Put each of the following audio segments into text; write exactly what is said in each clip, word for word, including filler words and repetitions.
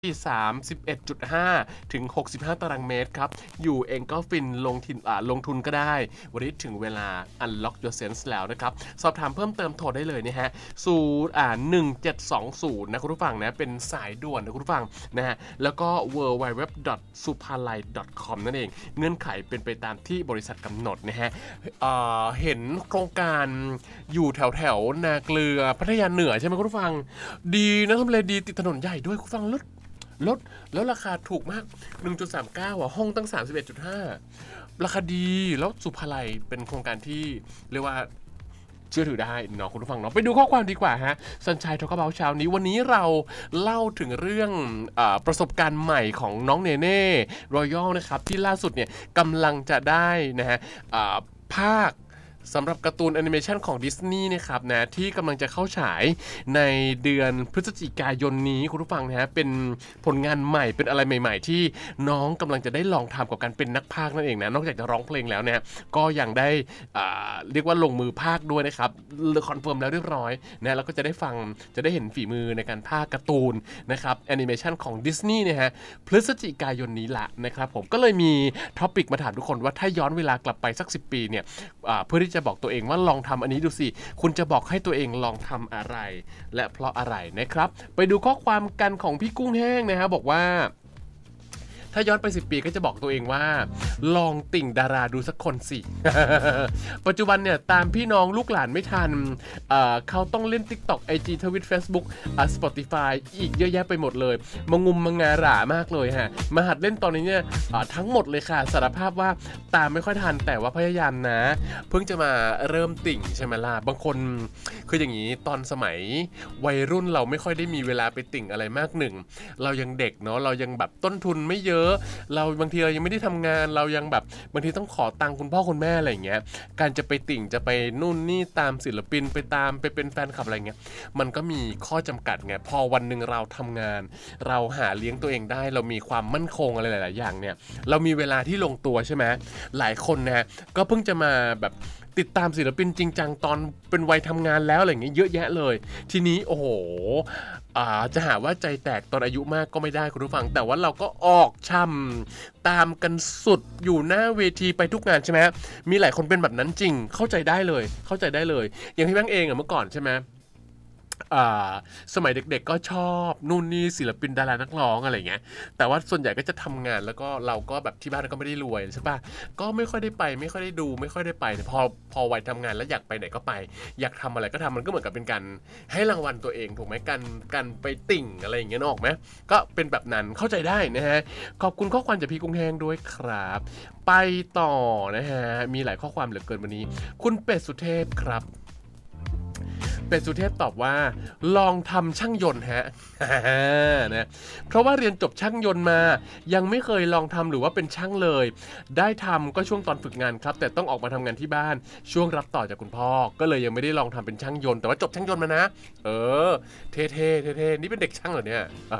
ที่ สามสิบเอ็ดจุดห้า ถึง หกสิบห้า ตารางเมตรครับอยู่เองก็ฟินลงทุนอ่าลงทุนก็ได้วันนี้ถึงเวลา Unlock Your Sense แล้วนะครับสอบถามเพิ่มเติมโทรได้เลยนะฮะศูนย์อ่าหนึ่งเจ็ดสองศูนย์นะคุณผู้ฟังนะเป็นสายด่วนนะคุณผู้ฟังนะฮะแล้วก็ ดับเบิลยู ดับเบิลยู ดับเบิลยู ดอท สุภาลัย ดอท คอม นั่นเองเงื่อนไขเป็นไปตามที่บริษัทกำหนดนะฮะเอ่อเห็นโครงการอยู่แถวแถวนาเกลือพัทยาเหนือใช่ไหมคุณผู้ฟังดีนะทำเลดีติดถนนใหญ่ด้วยคุณผู้ฟังลดลดแล้วราคาถูกมาก หนึ่งจุดสามเก้า อ่ะห้องตั้ง สามสิบเอ็ดจุดห้า ราคาดีแล้วสุภาลัยเป็นโครงการที่เรียกว่าเชื่อถือได้เนาะคุณผู้ฟังเนาะไปดูข้อความดีกว่าฮะสัญชัยทอกเบาเช้านี้วันนี้เราเล่าถึงเรื่องอประสบการณ์ใหม่ของน้องเนเน่รอยัลนะครับที่ล่าสุดเนี่ยกำลังจะได้นะฮะภาคสำหรับการ์ตูนแอนิเมชันของดิสนีย์นะครับนะที่กำลังจะเข้าฉายในเดือนพฤศจิกายนนี้คุณผู้ฟังนะฮะเป็นผลงานใหม่เป็นอะไรใหม่ๆที่น้องกำลังจะได้ลองทำกับการเป็นนักพากย์นั่นเองนะนอกจากจะร้องเพลงแล้วเนี่ยก็ยังได้เรียกว่าลงมือพากย์ด้วยนะครับคอนเฟิร์มแล้วเรียบร้อยนะแล้วก็จะได้ฟังจะได้เห็นฝีมือในการพากย์การ์ตูนนะครับแอนิเมชันของดิสนีย์นะฮะพฤศจิกายนนี้ละนะครับผมก็เลยมีท็อปิกมาถามทุกคนว่าถ้าย้อนเวลากลับไปสักสิบปีเนี่ยเพื่อที่จะบอกตัวเองว่าลองทำอันนี้ดูสิคุณจะบอกให้ตัวเองลองทำอะไรและเพราะอะไรนะครับไปดูข้อความกันของพี่กุ้งแห้งนะฮะบอกว่าถ้าย้อนไปสิบปีก็จะบอกตัวเองว่าลองติ่งดาราดูสักคนสิ ปัจจุบันเนี่ยตามพี่น้องลูกหลานไม่ทัน เอ่อ เขาต้องเล่น TikTok ไอ จี Twitter Facebook อ่ะ Spotify อีกเยอะแยะไปหมดเลยมางุมมางาหรามากเลยฮะมาหัดเล่นตอนนี้เนี่ยทั้งหมดเลยค่ะสารภาพว่าตามไม่ค่อยทันแต่ว่าพยายามนะเพิ่งจะมาเริ่มติ่งใช่ไหมล่ะบางคนคืออย่างนี้ตอนสมัยวัยรุ่นเราไม่ค่อยได้มีเวลาไปติ่งอะไรมากหนึ่งเรายังเด็กเนาะเรายังแบบต้นทุนไม่เยอะเราบางทีเรายังไม่ได้ทำงานเรายังแบบบางทีต้องขอตังค์คุณพ่อคุณแม่อะไรอย่างเงี้ยการจะไปติ่งจะไปนู่นนี่ตามศิลปินไปตามไปเป็นแฟนคลับอะไรเงี้ยมันก็มีข้อจำกัดไงพอวันหนึ่งเราทำงานเราหาเลี้ยงตัวเองได้เรามีความมั่นคงอะไรหลายๆอย่างเนี่ยเรามีเวลาที่ลงตัวใช่ไหมหลายคนนะก็เพิ่งจะมาแบบติดตามศิลปินจริงจังตอนเป็นวัยทำงานแล้วอะไรอย่างเงี้ยเยอะแยะเลยทีนี้โอ้โหอ่าจะหาว่าใจแตกตอนอายุมากก็ไม่ได้คุณผู้ฟังแต่ว่าเราก็ออกช่ำตามกันสุดอยู่หน้าเวทีไปทุกงานใช่ไหมมีหลายคนเป็นแบบนั้นจริงเข้าใจได้เลยเข้าใจได้เลยอย่างพี่แบงค์เองอะเมื่อก่อนใช่ไหมสมัยเด็กๆก็ชอบนู่นนี่ศิลปินดารานักร้องอะไรเงี้ยแต่ว่าส่วนใหญ่ก็จะทำงานแล้วก็เราก็แบบที่บ้านก็ไม่ได้รวยใช่ปะก็ไม่ค่อยได้ไปไม่ค่อยได้ดูไม่ค่อยได้ไปพอพอวัยทำงานแล้วอยากไปไหนก็ไปอยากทำอะไรก็ทำมันก็เหมือนกับเป็นการให้รางวัลตัวเองถูกไหมกันกันไปติ่งอะไรอย่างเงี้ยออกไหมก็เป็นแบบนั้นเข้าใจได้นะฮะขอบคุณข้อความจากพี่กุ้งแห้งด้วยครับไปต่อนะฮะมีหลายข้อความเหลือเกินวันนี้คุณเป็ดสุเทพครับเป็ดสุเทพตอบว่าลองทำช่างยนต์ฮะ นะเพราะว่าเรียนจบช่างยนต์มายังไม่เคยลองทำหรือว่าเป็นช่างเลยได้ทำก็ช่วงตอนฝึกงานครับแต่ต้องออกมาทำงานที่บ้านช่วงรับต่อจากคุณพ่อก็เลยยังไม่ได้ลองทำเป็นช่างยนต์แต่ว่าจบช่างยนต์มานะเออเท่ๆเท่ๆนี่เป็นเด็กช่างเหรอเนี่ย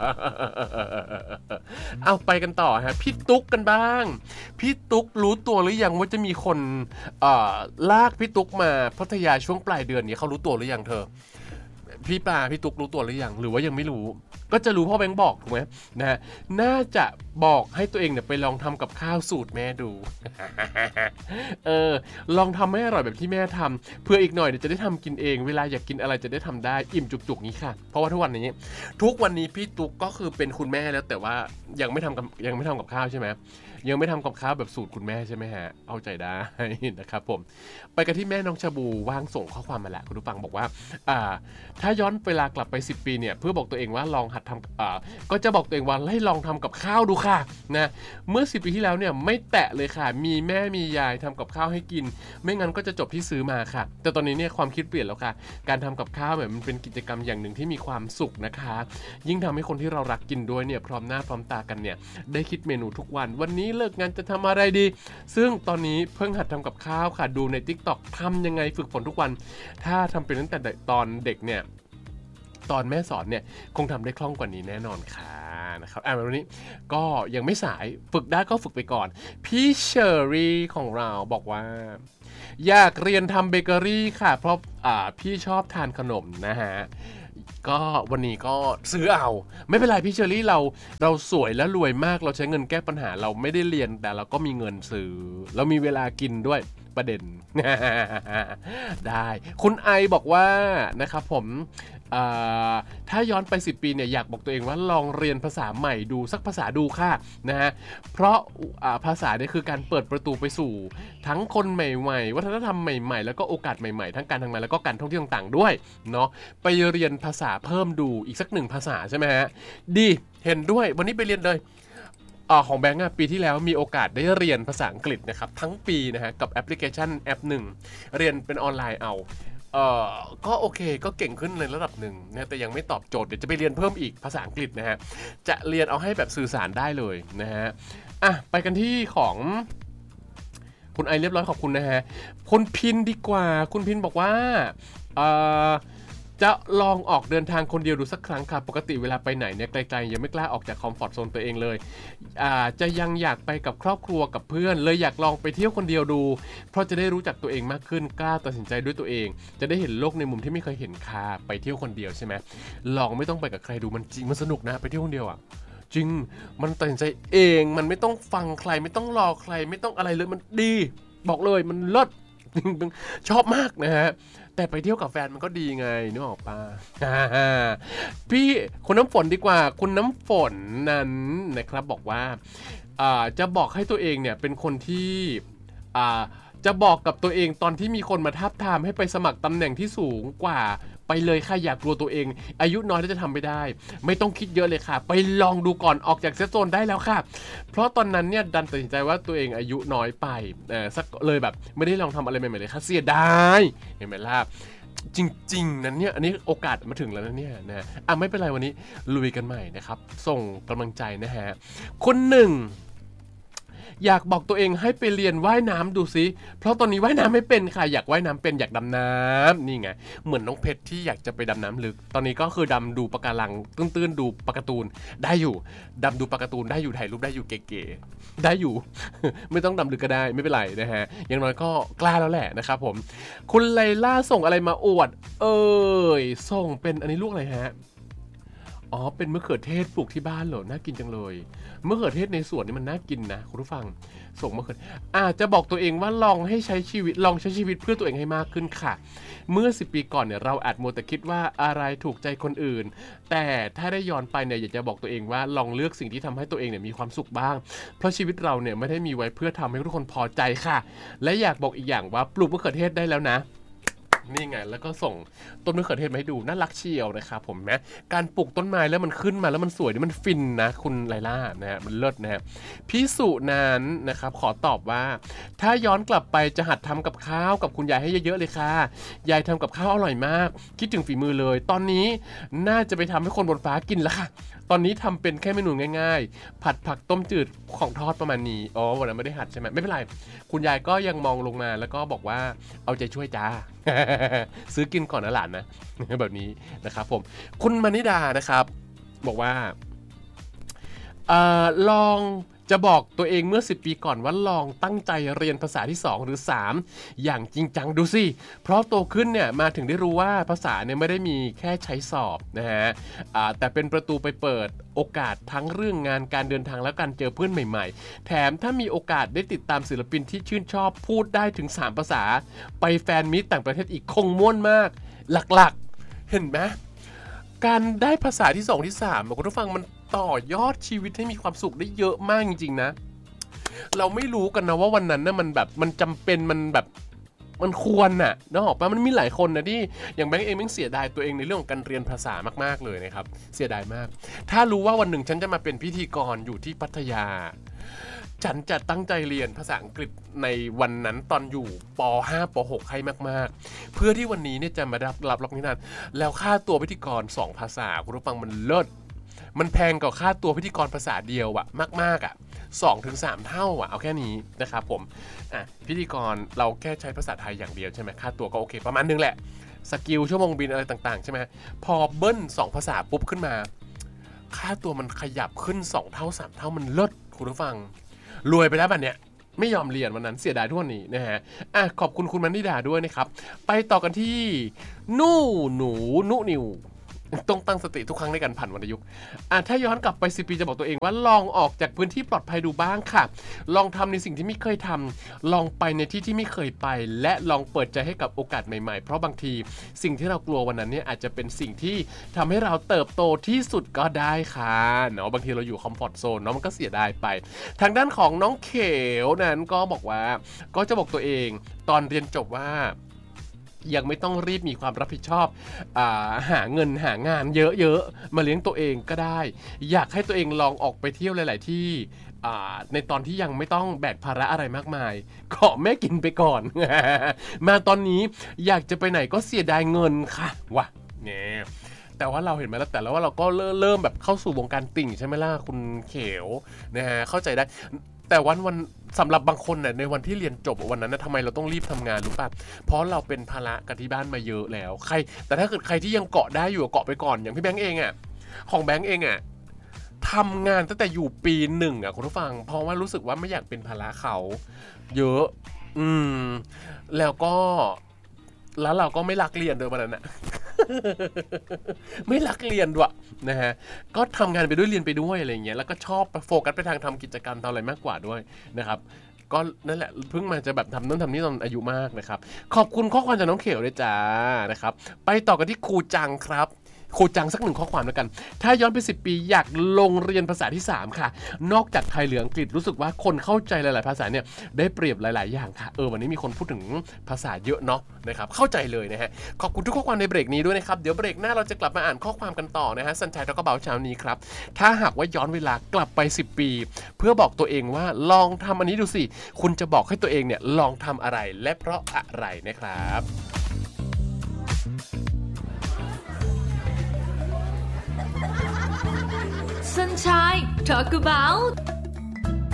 เอาไปกันต่อฮะพี่ตุ๊กกันบ้างพี่ตุ๊กรู้ตัวหรือยังว่าจะมีคนเอ่อลากพี่ตุ๊กมาพัทยาช่วงปลายเดือนนี้เขารู้ตัวหรือยังเธอพี่ปลาพี่ตุ๊กรู้ตัวหรือยังหรือว่ายังไม่รู้ก็จะรู้พ่อแบงค์บอกถูกไหมนะฮะน่าจะบอกให้ตัวเองเนี่ยไปลองทำกับข้าวสูตรแม่ดู เออลองทำให้อร่อยแบบที่แม่ทำเพื่ออีกหน่อยเดี๋ยวจะได้ทำกินเองเวลาอยากกินอะไรจะได้ทำได้อิ่มจุกๆนี้ค่ะเพราะว่าทุกวันนี้ทุกวันนี้พี่ตุ๊กก็คือเป็นคุณแม่แล้วแต่ว่ายังไม่ทำกับยังไม่ทำกับข้าวใช่ไหมยังไม่ทำกับข้าวแบบสูตรคุณแม่ใช่ไหมฮะเอาใจได้นะครับผมไปกันที่แม่น้องชาบูว่างส่งข้อความมาแล้วคุณผู้ฟังบอกว่าอ่าถ้าย้อนเวลากลับไปสิบปีเนี่ยเพื่อบอกตัวเองว่าลองหัดทำอ่าก็จะบอกตัวเองว่าให้ลองทำกับข้าวดูค่ะนะเมื่อสิบปีที่แล้วเนี่ยไม่แตะเลยค่ะมีแม่มียายทำกับข้าวให้กินไม่งั้นก็จะจบที่ซื้อมาค่ะแต่ตอนนี้เนี่ยความคิดเปลี่ยนแล้วค่ะการทำกับข้าวแบบมันเป็นกิจกรรมอย่างหนึ่งที่มีความสุขนะคะยิ่งทำให้คนที่เรารักกินด้วยเนี่ยพร้อมหน้าพร้อมตากันเนี่ยได้คิดเมนูทุกวันวันนี้เลิกงานจะทำอะไรดีซึ่งตอนนี้เพิ่งหัดทำกับข้าวค่ะดูใน TikTok ทำยังไงฝึกฝนทุกวันถ้าทำเป็นตั้งแต่ตอนเด็กเนี่ยตอนแม่สอนเนี่ยคงทำได้คล่องกว่านี้แน่นอนค่ะนะครับอ่ะวันนี้ก็ยังไม่สายฝึกได้ก็ฝึกไปก่อนพี่เชอรี่ของเราบอกว่าอยากเรียนทำเบเกอรี่ค่ะเพราะอ่าพี่ชอบทานขนมนะฮะก็วันนี้ก็ซื้อเอาไม่เป็นไรพี่เชอรี่เราเราสวยและรวยมากเราใช้เงินแก้ปัญหาเราไม่ได้เรียนแต่เราก็มีเงินซื้อเรามีเวลากินด้วยประเด็น ได้คุณไอบอกว่านะครับผมถ้าย้อนไปสิบปีเนี่ยอยากบอกตัวเองว่าลองเรียนภาษาใหม่ดูสักภาษาดูค่ะนะฮะเพราะภาษาเนี่ยคือการเปิดประตูไปสู่ทั้งคนใหม่ๆวัฒนธรรมใหม่ๆแล้วก็โอกาสใหม่ๆทั้งการทำงานแล้วก็การท่องเที่ยวต่างๆด้วยเนาะไปเรียนภาษาเพิ่มดูอีกสักหนึ่งภาษาใช่ไหมฮะดีเห็นด้วยวันนี้ไปเรียนเลยของแบงก์ปีที่แล้วมีโอกาสได้เรียนภาษาอังกฤษนะครับทั้งปีนะฮะกับแอปพลิเคชันแอปหนึ่งเรียนเป็นออนไลน์เอาเอ่อก็โอเคก็เก่งขึ้นในระดับหนึ่งนะแต่ยังไม่ตอบโจทย์เดี๋ยวจะไปเรียนเพิ่มอีกภาษาอังกฤษนะฮะจะเรียนเอาให้แบบสื่อสารได้เลยนะฮะอ่ะไปกันที่ของคุณไอเรียบร้อยขอบคุณนะฮะคุณพินดีกว่าคุณพินบอกว่าเอ่อจะลองออกเดินทางคนเดียวดูสักครั้งค่ะปกติเวลาไปไหนเนี่ยไกลๆยังไม่กล้าออกจากคอมฟอร์ทโซนตัวเองเลยอ่าจะยังอยากไปกับครอบครัวกับเพื่อนเลยอยากลองไปเที่ยวคนเดียวดูเพราะจะได้รู้จักตัวเองมากขึ้นกล้าตัดสินใจด้วยตัวเองจะได้เห็นโลกในมุมที่ไม่เคยเห็นค่ะไปเที่ยวคนเดียวใช่ไหมลองไม่ต้องไปกับใครดูมันจริงมันสนุกนะไปเที่ยวคนเดียวอ่ะจริงมันตัดสินใจเองมันไม่ต้องฟังใครไม่ต้องรอใครไม่ต้องอะไรเลยมันดีบอกเลยมันเลิศชอบมากนะฮะแต่ไปเที่ยวกับแฟนมันก็ดีไงนึกออกปะพี่คุณน้ำฝนดีกว่าคุณน้ำฝนนั้นนะครับบอกว่าจะบอกให้ตัวเองเนี่ยเป็นคนที่จะบอกกับตัวเองตอนที่มีคนมาทาบทามให้ไปสมัครตำแหน่งที่สูงกว่าไปเลยค่ะอย่ากลัวตัวเองอายุน้อยแล้วจะทำไม่ได้ไม่ต้องคิดเยอะเลยค่ะไปลองดูก่อนออกจากเซฟโซนได้แล้วค่ะเพราะตอนนั้นเนี่ยดันตัดสินใจว่าตัวเองอายุน้อยไปเออสักเลยแบบไม่ได้ลองทำอะไรใหม่ๆเลยค่ะเสียดายเห็นไหมล่ะจริงๆนั้นเนี่ยอันนี้โอกาสมาถึงแล้วนะเนี่ยนะอ่ะไม่เป็นไรวันนี้ลุยกันใหม่นะครับส่งกำลังใจนะฮะคนหนึ่งอยากบอกตัวเองให้ไปเรียนว่ายน้ำดูซิเพราะตอนนี้ว่ายน้ำไม่เป็นค่ะอยากว่ายน้ำเป็นอยากดำน้ำนี่ไงเหมือนน้องเพชรที่อยากจะไปดำน้ำลึกตอนนี้ก็คือดำดูปะการังตื้นๆดูปะการ์ตูนได้อยู่ดำดูปะการ์ตูนได้อยู่ถ่ายรูปได้อยู่เก๋ๆได้อยู่ ไม่ต้องดำลึกก็ได้ไม่เป็นไรนะฮะอย่างน้อยก็กล้าแล้วแหละนะครับผมคุณไลล่าส่งอะไรมาอวดเอ้ยส่งเป็นอันนี้ลูกอะไรฮะอ๋อเป็นมะเขือเทศปลูกที่บ้านเหรอน่ากินจังเลยมะเขือเทศในสวนนี่มันน่ากินนะคุณผู้ฟังส่งมะเขืออาจจะบอกตัวเองว่าลองให้ใช้ชีวิตลองใช้ชีวิตเพื่อตัวเองให้มากขึ้นค่ะเมื่อสิบปีก่อนเนี่ยเราอาจมัวแต่คิดว่าอะไรถูกใจคนอื่นแต่ถ้าได้ย้อนไปเนี่ยอยากจะบอกตัวเองว่าลองเลือกสิ่งที่ทำให้ตัวเองเนี่ยมีความสุขบ้างเพราะชีวิตเราเนี่ยไม่ได้มีไว้เพื่อทำให้ทุกคนพอใจค่ะและอยากบอกอีกอย่างว่าปลูกมะเขือเทศได้แล้วนะนี่ไงแล้วก็ส่งต้นมะเขือเทศมาให้ดูน่ารักเชียวนะครับผมนะการปลูกต้นไม้แล้วมันขึ้นมาแล้วมันสวยนี่มันฟินนะคุณไลล่านะฮะมันเลิศนะฮะพี่สุนั้นนะครับขอตอบว่าถ้าย้อนกลับไปจะหัดทำกับข้าวกับคุณยายให้เยอะๆเลยค่ะยายทำกับข้าวอร่อยมากคิดถึงฝีมือเลยตอนนี้น่าจะไปทำให้คนบนฟ้ากินแล้วค่ะตอนนี้ทำเป็นแค่เมนูง่ายๆผัดผักต้มจืดของทอดประมาณนี้อ๋อวันนั้นไม่ได้หัดใช่ไหมไม่เป็นไรคุณยายก็ยังมองลงมาแล้วก็บอกว่าเอาใจช่วยจ้า ซื้อกินก่อนนะหลานนะ แบบนี้นะครับผมคุณมณิดานะครับบอกว่าเอ่อลองจะบอกตัวเองเมื่อสิบปีก่อนว่าลองตั้งใจเรียนภาษาที่สองหรือสามอย่างจริงจังดูสิเพราะโตขึ้นเนี่ยมาถึงได้รู้ว่าภาษาเนี่ยไม่ได้มีแค่ใช้สอบนะฮะแต่เป็นประตูไปเปิดโอกาสทั้งเรื่องงานการเดินทางและการเจอเพื่อนใหม่ๆแถมถ้ามีโอกาสได้ติดตามศิลปินที่ชื่นชอบพูดได้ถึงสามภาษาไปแฟนมิตต่างประเทศอีกคงม่วนมากหลักๆเห็นไหมการได้ภาษาที่สองที่สามคุณผู้ฟังมันต่อยอดชีวิตให้มีความสุขได้เยอะมากจริงๆนะเราไม่รู้กันนะว่าวันนั้นนะมันแบบมันจำเป็นมันแบบมันควรน่ะนึกออกปะมันมีหลายคนนะที่อย่างแบงค์เองแม่งเสียดายตัวเองในเรื่องของการเรียนภาษามากๆเลยนะครับเสียดายมากถ้ารู้ว่าวันหนึ่งฉันจะมาเป็นพิธีกรอยู่ที่พัทยาฉันจะตั้งใจเรียนภาษาอังกฤษในวันนั้นตอนอยู่ป ห้า ป หก ให้มากๆเพื่อที่วันนี้เนี่ยจะมารับรับรับนิทานแล้วค่าตัวพิธีกรสองภาษาคุณผู้ฟังมันเลิศมันแพงกว่าค่าตัวพิธีกรภาษาเดียวอะมากๆอะสองถึงสามเท่าอะเอาแค่นี้นะครับผมอ่ะพิธีกรเราแค่ใช้ภาษาไทยอย่างเดียวใช่ไหมค่าตัวก็โอเคประมาณนึงแหละสกิลชั่วโมงบินอะไรต่างๆใช่ไหมพอเบิ้ลสองภาษาปุ๊บขึ้นมาค่าตัวมันขยับขึ้นสองเท่าสามเท่ามันเลิศคุณผู้ฟังรวยไปแล้วแบบเนี้ยไม่ยอมเรียนวันนั้นเสียดายทุกวันนี้นะฮะอ่ะขอบคุณคุณมณิดาด้วยนะครับไปต่อกันที่นู่หนูนุนิวต้องตั้งสติทุกครั้งในการผ่านวรรณยุกต์อ่ะถ้าย้อนกลับไปสิบปีจะบอกตัวเองว่าลองออกจากพื้นที่ปลอดภัยดูบ้างค่ะลองทำในสิ่งที่ไม่เคยทำลองไปในที่ที่ไม่เคยไปและลองเปิดใจให้กับโอกาสใหม่ๆเพราะบางทีสิ่งที่เรากลัววันนั้นเนี่ยอาจจะเป็นสิ่งที่ทำให้เราเติบโตที่สุดก็ได้ค่ะเนาะบางทีเราอยู่คอมฟอร์ทโซนเนาะมันก็เสียดายไปทางด้านของน้องเขวนั้นก็บอกว่าก็จะบอกตัวเองตอนเรียนจบว่ายังไม่ต้องรีบมีความรับผิดชอบอาหาเงินหางานเยอะๆมาเลี้ยงตัวเองก็ได้อยากให้ตัวเองลองออกไปเที่ยวหลายๆที่ในตอนที่ยังไม่ต้องแบกภาระอะไรมากมายขอแม่กินไปก่อน มาตอนนี้อยากจะไปไหนก็เสียดายเงินค่ะว่ะเนี่ยแต่ว่าเราเห็นไหมแล้วแต่แล้วว่าเราก็เริ่มแบบเข้าสู่วงการติ่งใช่ไหมล่ะคุณเขวนะฮะเข้าใจได้แต่วันวันสำหรับบางคนเนี่ยในวันที่เรียนจบวันนั้นนะทำไมเราต้องรีบทำงานรู้ป่ะเพราะเราเป็นภาระกับที่บ้านมาเยอะแล้วใครแต่ถ้าเกิดใครที่ยังเกาะได้อยู่เกาะไปก่อนอย่างพี่แบงค์เองอ่ะของแบงค์เองอ่ะทำงานตั้งแต่อยู่ปีหนึ่งอ่ะคุณผู้ฟังเพราะว่ารู้สึกว่าไม่อยากเป็นภาระเขาเยอะอืมแล้วก็แล้วเราก็ไม่รักเรียนโดยวันนั้นอะไม่รักเรียนด้วยนะฮะก็ทำงานไปด้วยเรียนไปด้วยอะไรเงี้ยแล้วก็ชอบโฟกัสไปทางทำกิจกรรมทำอะไรมากกว่าด้วยนะครับก็นั่นแหละเพิ่งมาจะแบบทำนั่นทำนี่ตอนอายุมากนะครับขอบคุณข้อความจากน้องเขียวด้วยจ้านะครับไปต่อกันที่ครูจังครับครูจังสักหนึ่งข้อความแล้วกันถ้าย้อนไปสิบปีอยากลงเรียนภาษาที่สามค่ะนอกจากไทยหรืออังกฤษรู้สึกว่าคนเข้าใจหลายๆภาษาเนี่ยได้เปรียบหลายๆอย่างค่ะเออวันนี้มีคนพูดถึงภาษาเยอะเนาะนะครับเข้าใจเลยนะฮะขอบคุณทุกข้อความในเบรกนี้ด้วยนะครับเดี๋ยวเบรกหน้าเราจะกลับมาอ่านข้อความกันต่อนะฮะสัญชัยแล้วก็เบาเช้านี้ครับถ้าหากว่าย้อนเวลากลับไปสิบปีเพื่อบอกตัวเองว่าลองทำอันนี้ดูสิคุณจะบอกให้ตัวเองเนี่ยลองทำอะไรและเพราะอะไรนะครับ Sunshine Talk About